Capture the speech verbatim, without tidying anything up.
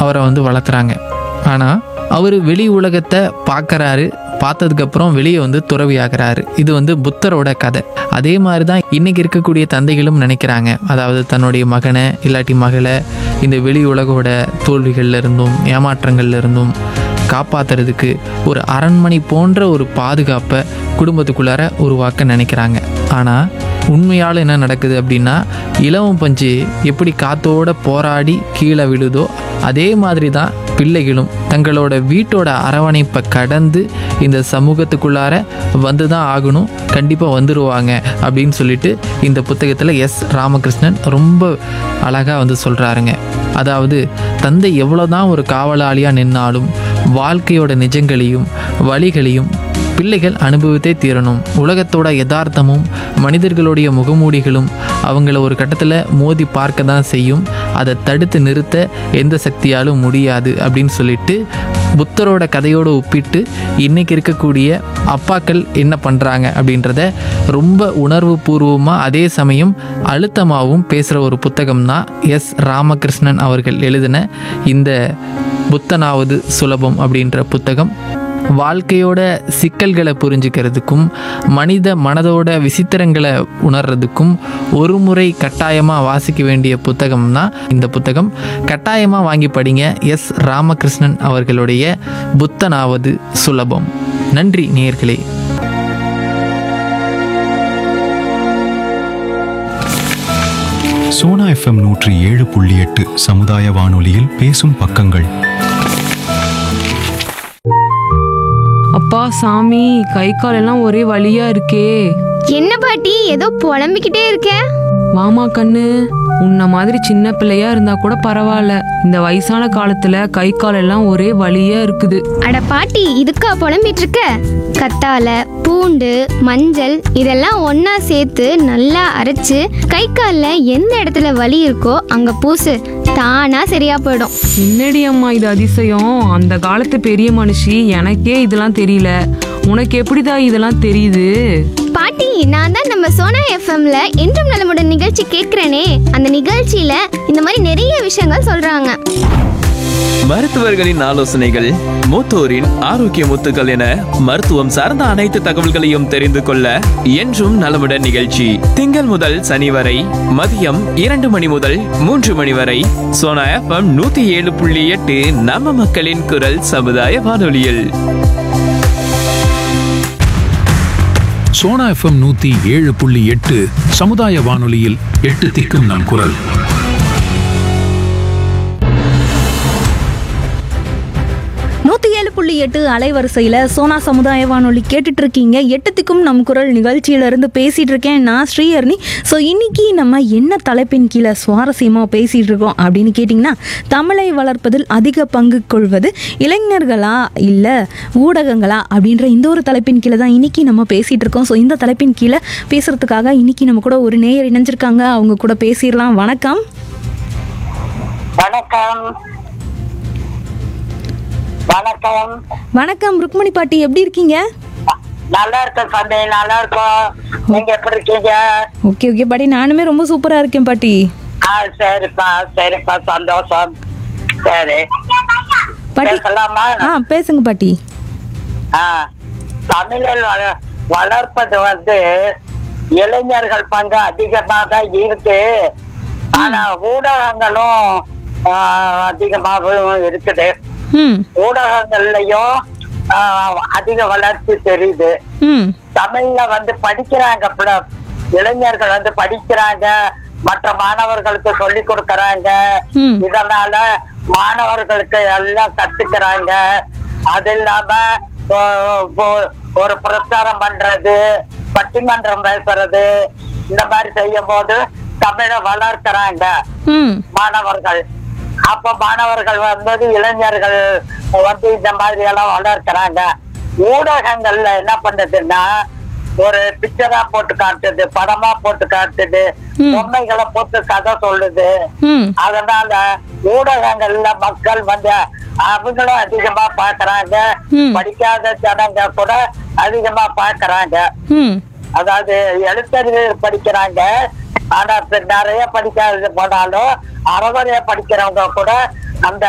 அவரை வந்து வளர்க்குறாங்க. ஆனால் அவர் வெளி உலகத்தை பார்க்குறாரு, பார்த்ததுக்கப்புறம் வெளியே வந்து துறவி ஆகிறாரு. இது வந்து புத்தரோட கதை. அதே மாதிரி தான் இன்றைக்கி இருக்கக்கூடிய தந்தைகளும் நினைக்கிறாங்க. அதாவது தன்னுடைய மகனை இல்லாட்டி மகளை இந்த வெளி உலகோட தோல்விகள்ல இருந்தும் ஏமாற்றங்கள்ல இருந்தும் காப்பாற்றுறதுக்கு ஒரு அரண்மனை போன்ற ஒரு பாதுகாப்பை குடும்பத்துக்குள்ளார உருவாக்க நினைக்கிறாங்க. ஆனால் உண்மையால் என்ன நடக்குது அப்படின்னா, இலவம் பஞ்சு எப்படி காத்தோட போராடி கீழே விழுதோ அதே மாதிரி தான் பிள்ளைகளும் தங்களோட வீட்டோட அரவணைப்பை கடந்து இந்த சமூகத்துக்குள்ளார வந்து தான் ஆகணும், கண்டிப்பாக வந்துடுவாங்க அப்படின்னு சொல்லிட்டு இந்த புத்தகத்தில் எஸ் ராமகிருஷ்ணன் ரொம்ப அழகாக வந்து சொல்கிறாருங்க. அதாவது தந்தை எவ்வளோதான் ஒரு காவலாளியாக நின்னாலும் வாழ்க்கையோட நிஜங்களையும் வழிகளையும் பிள்ளைகள் அனுபவித்தே தீரணும். உலகத்தோட யதார்த்தமும் மனிதர்களுடைய முகமூடிகளும் அவங்கள ஒரு கட்டத்தில் மோதி பார்க்க தான் செய்யும். அதை தடுத்து நிறுத்த எந்த சக்தியாலும் முடியாது அப்படின்னு சொல்லிட்டு புத்தரோட கதையோடு ஒப்பிட்டு இன்றைக்கி இருக்கக்கூடிய அப்பாக்கள் என்ன பண்ணுறாங்க அப்படின்றத ரொம்ப உணர்வு பூர்வமாக அதே சமயம் அழுத்தமாகவும் பேசுகிற ஒரு புத்தகம் தான் எஸ் ராமகிருஷ்ணன் அவர்கள் எழுதின இந்த புத்தனாவது சுலபம் அப்படின்ற புத்தகம். வாழ்க்கையோட சிக்கல்களை புரிஞ்சுக்கிறதுக்கும் மனித மனதோட விசித்திரங்களை உணர்றதுக்கும் ஒரு முறை கட்டாயமாக வாசிக்க வேண்டிய புத்தகம் தான் இந்த புத்தகம். கட்டாயமாக வாங்கி படிங்க. எஸ் ராமகிருஷ்ணன் அவர்களுடைய புத்தனாவது சுலபம். நன்றி நேயர்களே. சோனா எஃப்எம் நூற்றி ஏழு புள்ளி எட்டு சமுதாய வானொலியில் பேசும் பக்கங்கள். அப்பா சாமி, கை கால் எல்லாம் ஒரே வலியா இருக்கே. என்ன பாட்டி ஏதோ புலம்பிக்கிட்டே இருக்க? வாமா கண்ணு, உன்ன மாதிரி சின்ன பிள்ளையா இருந்தா கூட பரவாயில்ல, இந்த வயசான காலத்துல கை கால் எல்லாம் ஒரே வலியா இருக்குது. அட பாட்டி, இதுக்கா புலம்பிட்டு இருக்க? கத்தாழை, பூண்டு, மஞ்சள் இதெல்லாம் ஒண்ணா சேர்த்து நல்லா அரைச்சு கை கால்ல எந்த இடத்துல வலி இருக்கோ அங்க பூசு, தானா சரியா போயிடும். என்னடி அம்மா இது அதிசயம், அந்த காலத்து பெரிய மனுஷி, எனக்கே இதெல்லாம் தெரியல, உனக்கு எப்படிதா இதெல்லாம் தெரியுது? பாட்டி, நான் தான் நம்ம சோனா எஃப்எம்ல என்றும் நலமுடன் நிகழ்ச்சி கேட்கிறேனே, அந்த நிகழ்ச்சியில இந்த மாதிரி நிறைய விஷயங்கள் சொல்றாங்க. மருத்துவர்களின் ஆலோசனைகள், மூத்தோரின் ஆரோக்கிய முத்துக்கள் என மருத்துவம் சார்ந்த அனைத்து தகவல்களையும் தெரிந்து கொள்ள என்றும் நலமுடன் நிகழ்ச்சி திங்கள் முதல் சனி வரை மதியம் இரண்டு மணி முதல் மூன்று மணி வரை சோனா எஃப்எம் நூத்தி ஏழு புள்ளி எட்டு நம்ம மக்களின் குரல் சமுதாய வானொலியில். சோனா எஃப்எம் நூத்தி ஏழு புள்ளி எட்டு சமுதாய வானொலியில் எட்டு திக்கும் நம் குரல். நூற்றி ஏழு புள்ளி எட்டு அலைவரிசையில் சோனா சமுதாய வானொலி கேட்டுட்டு இருக்கீங்க. எட்டுத்துக்கும் நம் குரல் நிகழ்ச்சியிலேருந்து பேசிகிட்டு இருக்கேன் நான் ஸ்ரீஹர்னி. ஸோ இன்றைக்கி நம்ம என்ன தலைப்பின் கீழே சுவாரஸ்யமாக பேசிகிட்டு இருக்கோம் அப்படின்னு கேட்டிங்கன்னா, தமிழை வளர்ப்பதில் அதிக பங்கு கொள்வது இளைஞர்களா இல்லை ஊடகங்களா அப்படின்ற இந்த ஒரு தலைப்பின் கீழே தான் இன்றைக்கி நம்ம பேசிகிட்டு இருக்கோம். ஸோ இந்த தலைப்பின் கீழே பேசுகிறதுக்காக இன்றைக்கி நம்ம கூட ஒரு நேயர் இணைஞ்சிருக்காங்க. அவங்க கூட பேசிடலாம். வணக்கம். வணக்கம். வணக்கம். வணக்கம் ருக்மணி பாட்டி, எப்படி இருக்கீங்க? நல்லா இருக்கேன் சாமி, நல்லா இருக்கோம். நீங்க எப்படி இருக்கீங்க? ஓகே ஓகே பாட்டி, நானுமே ரொம்ப சூப்பரா இருக்கேன் பாட்டி. ஆ சரிப்பா சரிப்பா, சந்தோஷம். சரி பாட்டி பேசலாமா? ஆ பேசுங்க பாட்டி. ஆ தமிழில் வள- வளர்ப்பது வந்து இளைஞர்கள் பங்கு அதிகமாக இருக்கு. ஆனா ஊடகங்களும் ஆ, அதிகமாகவும் இருக்குது. ம் ஊடகங்கள்லயும் ஆஹ், அதிக வளர்ச்சி தெரியுது. ம் தமிழ்ல வந்து படிக்கிறாங்க, பிள- இளைஞர்கள் வந்து படிக்கிறாங்க, மற்ற மாணவர்களுக்கு சொல்லி கொடுக்கறாங்க. ம். இதனால மாணவர்களுக்கு எல்லாம் கத்துக்கிறாங்க. அது இல்லாம ஒ- ஒ- ஒரு பிரச்சாரம் பண்றது, பட்டிமன்றம் பேசுறது, இந்த மாதிரி செய்யும் போது தமிழை வளர்க்கிறாங்க ம் மாணவர்கள். அப்ப மாணவர்கள் வந்து இளைஞர்கள் வந்து இந்த மாதிரி எல்லாம் வளர்க்கிறாங்க. ஊடகங்கள்ல என்ன பண்றதுன்னா, ஒரு பிக்சரா போட்டு காட்டுது, படமா போட்டு காட்டுது, பொம்மைகளை போட்டு கதை சொல்லுது. ம் அதனால ஊடகங்கள்ல மக்கள் வந்து அவங்களும் அதிகமா பாக்குறாங்க. ம். படிக்காத ஜனங்க கூட அதிகமா பாக்குறாங்க. ம் அதாவது எழுத்தறிஞர் படிக்கிறாங்க, ஆனா இப்ப நிறைய படிக்காத போனாலும் அறவரைய படிக்கிறவங்க கூட அந்த